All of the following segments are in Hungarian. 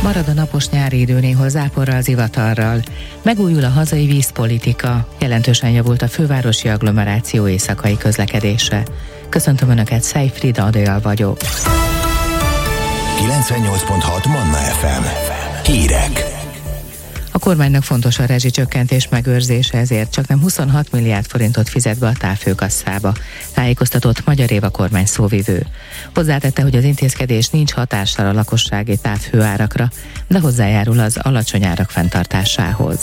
Marad a napos nyári idő, néhol záporral, zivatarral. Megújul a hazai vízpolitika, jelentősen javult a fővárosi agglomeráció éjszakai közlekedése. Köszöntöm Önöket, Szejfried Adél vagyok. 98.6 Manna FM. Hírek. A kormánynak fontos a rezsicsökkentés megőrzése, ezért csaknem 26 milliárd forintot fizet be a távhőkasszába, tájékoztatott Magyar Éva kormány szóvivő. Hozzátette, hogy az intézkedés nincs hatással a lakossági távhőárakra, de hozzájárul az alacsony árak fenntartásához.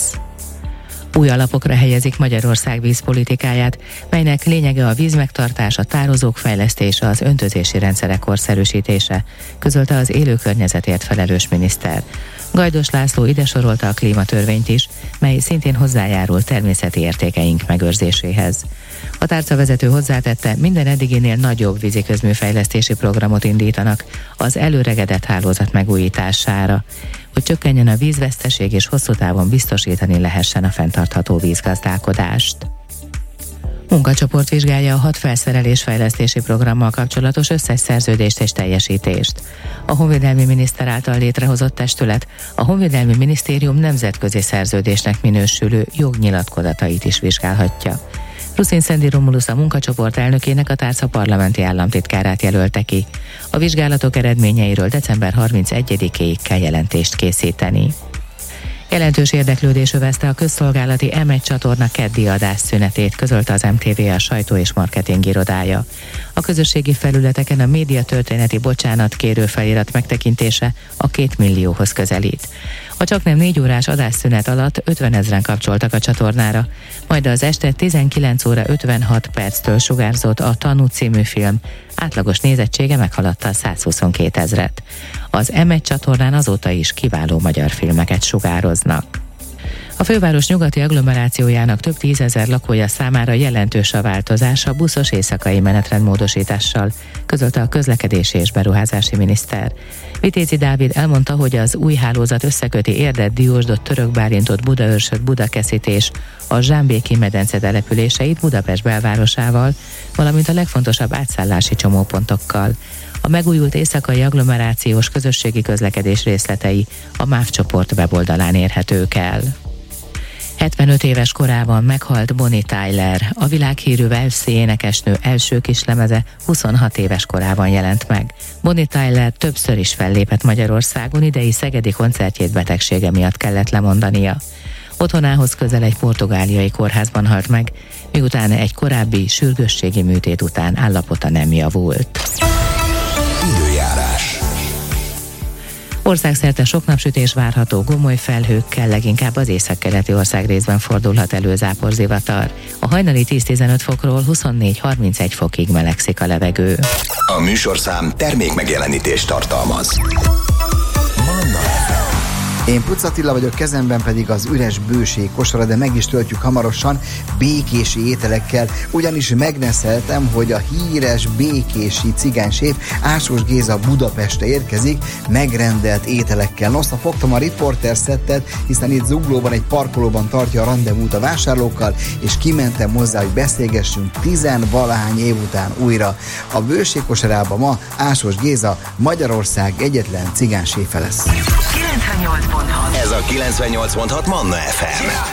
Új alapokra helyezik Magyarország vízpolitikáját, melynek lényege a vízmegtartás, a tározók fejlesztése, az öntözési rendszerek korszerűsítése, közölte az élő környezetért felelős miniszter. Gajdos László ide sorolta a klímatörvényt is, mely szintén hozzájárul természeti értékeink megőrzéséhez. A tárcavezető hozzátette, minden eddiginél nagyobb víziközműfejlesztési programot indítanak az előregedett hálózat megújítására, hogy csökkenjen a vízveszteség és hosszú távon biztosítani lehessen a fenntartható vízgazdálkodást. Munkacsoport vizsgálja a 6 felszerelésfejlesztési programmal kapcsolatos összes szerződést és teljesítést. A Honvédelmi Miniszter által létrehozott testület a Honvédelmi Minisztérium nemzetközi szerződésnek minősülő jognyilatkozatait is vizsgálhatja. Ruszin Szendi Romulusz a munkacsoport elnökének a tárca parlamenti államtitkárát jelölte ki. A vizsgálatok eredményeiről december 31-éig kell jelentést készíteni. Jelentős érdeklődés övezte a közszolgálati M1 csatorna keddi adásszünetét, közölte az MTV a sajtó és marketing irodája. A közösségi felületeken a médiatörténeti bocsánatkérő felirat megtekintése a 2 millióhoz közelít. A csaknem 4 órás adásszünet alatt 50 000-en kapcsoltak a csatornára, majd az este 19 óra 56 perctől sugárzott a Tanú című film átlagos nézettsége meghaladta 122 000-et. Az M1 csatornán azóta is kiváló magyar filmeket sugároznak. A főváros nyugati agglomerációjának több 10 000 lakója számára jelentős a változás a buszos éjszakai menetrendmódosítással, közölte a közlekedési és beruházási miniszter. Vitézi Dávid elmondta, hogy az új hálózat összeköti Érdet, Diósdot, Török Bálintot, Budaörsöt, Budakeszit és a Zsámbéki medence településeit Budapest belvárosával, valamint a legfontosabb átszállási csomópontokkal. A megújult éjszakai agglomerációs közösségi közlekedés részletei a MÁV csoport weboldalán érhetők el. 75 éves korában meghalt Bonnie Tyler, a világhírű walesi énekesnő első kislemeze 26 éves korában jelent meg. Bonnie Tyler többször is fellépett Magyarországon, idei szegedi koncertjét betegsége miatt kellett lemondania. Otthonához közel egy portugáliai kórházban halt meg, miután egy korábbi sürgősségi műtét után állapota nem javult. Időjárás. Országszerte sok napsütés várható, gomoly felhőkkel, leginkább az északkeleti ország részben fordulhat elő záporzivatar. A hajnali 10-15 fokról 24-31 fokig melegszik a levegő. A műsorszám termékmegjelenítést tartalmaz. Manna FM. Én Puc Attila vagyok, kezemben pedig az üres bőség kosara, de meg is töltjük hamarosan békési ételekkel, ugyanis megneszeltem, hogy a híres békési cigányséf Ásós Géza Budapestre érkezik megrendelt ételekkel. Nosza, fogtam a Reporter szettet, hiszen itt Zuglóban egy parkolóban tartja a randevút a vásárlókkal, és kimentem hozzá, hogy beszélgessünk 10-valahány év után újra. A bőség kosarában ma Ásós Géza Magyarország egyetlen cigányséfe lesz. 98.6. Ez a 98.6 Manna FM.